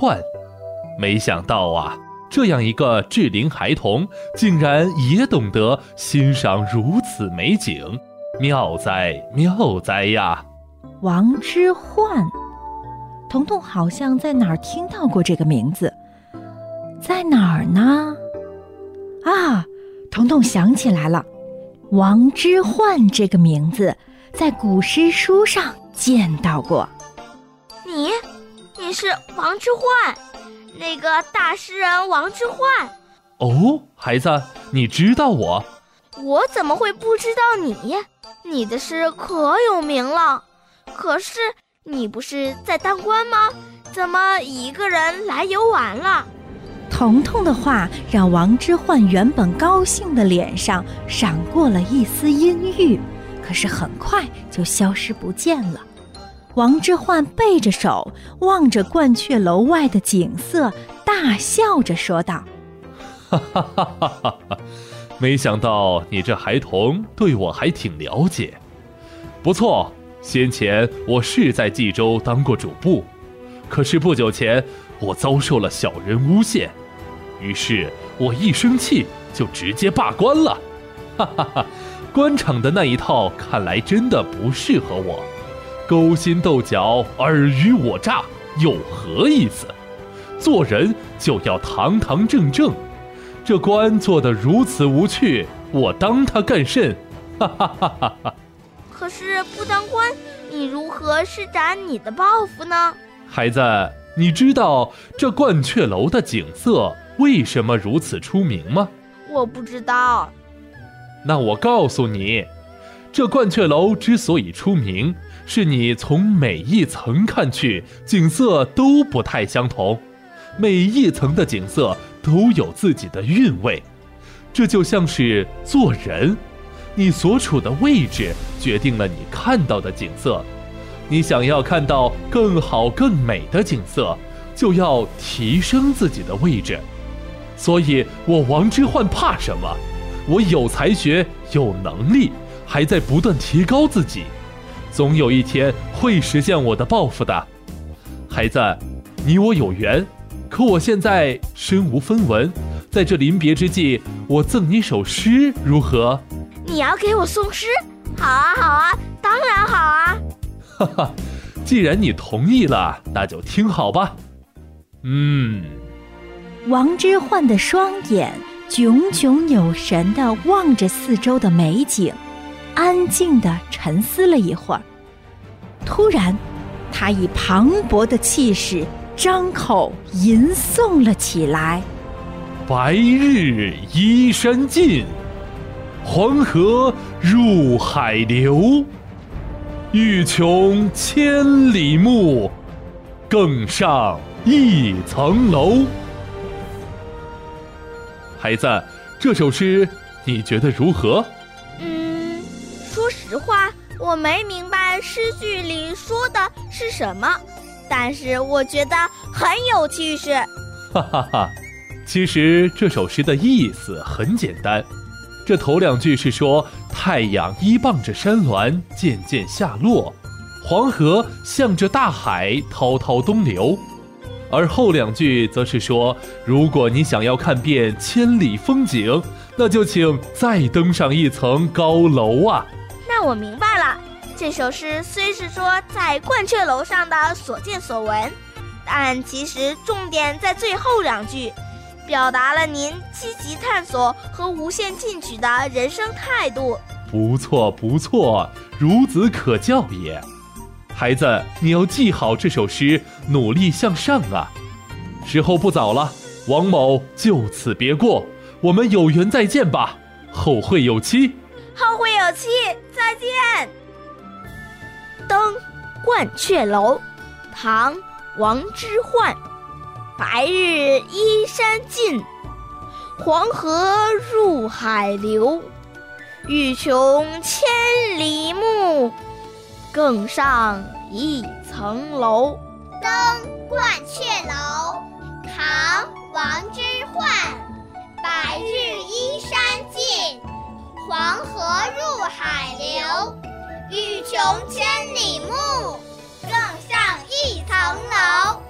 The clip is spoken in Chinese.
焕。没想到啊，这样一个稚龄孩童竟然也懂得欣赏如此美景，妙哉妙哉呀！ 王之涣，彤彤好像在哪儿听到过这个名字，在哪儿呢？啊，彤彤想起来了，王之涣这个名字在古诗书上见到过。 你是王之涣，那个大诗人王之涣。 哦，孩子，你知道我？ 我怎么会不知道你？你的诗可有名了。可是你不是在当官吗？怎么一个人来游玩了？ 彤彤的话让王之涣原本高兴的脸上闪过了一丝阴郁，可是很快就消失不见了。王之涣背着手望着鹳雀楼外的景色，大笑着说道： 哈哈哈哈哈哈！没想到你这孩童对我还挺了解。不错，先前我是在冀州当过主簿，可是不久前我遭受了小人诬陷，于是我一生气就直接罢官了。哈哈哈！官场的那一套看来真的不适合我，勾心斗角、尔虞我诈有何意思？做人就要堂堂正正，这官做得如此无趣，我当他干甚？哈哈哈哈哈！ 可是不当官，你如何施展你的抱负呢？ 孩子，你知道这鹳雀楼的景色为什么如此出名吗？ 我不知道。 那我告诉你，这鹳雀楼之所以出名，是你从每一层看去，景色都不太相同，每一层的景色都有自己的韵味。这就像是做人，你所处的位置决定了你看到的景色。你想要看到更好更美的景色，就要提升自己的位置。所以我王之涣怕什么？我有才学，有能力，还在不断提高自己，总有一天会实现我的抱负的。孩子，你我有缘，可我现在身无分文，在这临别之际，我赠你首诗如何？ 你要给我送诗？好啊好啊，当然好啊。 哈哈，既然你同意了，那就听好吧。 王之涣的双眼炯炯有神地望着四周的美景，安静地沉思了一会儿。突然，他以磅礴的气势张口吟诵了起来： 白日依山尽，黄河入海流。欲穷千里目，更上一层楼。孩子，这首诗你觉得如何？ 说实话，我没明白诗句里说的是什么，但是我觉得很有趣势。 哈哈哈，其实这首诗的意思很简单，这头两句是说太阳依傍着山峦渐渐下落，黄河向着大海滔滔东流，而后两句则是说，如果你想要看遍千里风景，那就请再登上一层高楼啊。 那我明白了，这首诗虽是说在鹳雀楼上的所见所闻，但其实重点在最后两句，表达了您积极探索和无限进取的人生态度。 不错不错，孺子可教也。孩子，你要记好这首诗，努力向上啊。时候不早了，王某就此别过，我们有缘再见吧，后会有期。 后会有期，再见。登鹳雀楼，唐·王之涣。白日依山尽，黄河入海流。欲穷千里目，更上一层楼。 登鹳雀楼，唐·王之涣。白日依山尽，黄河入海流。欲穷千里目，更上一层楼。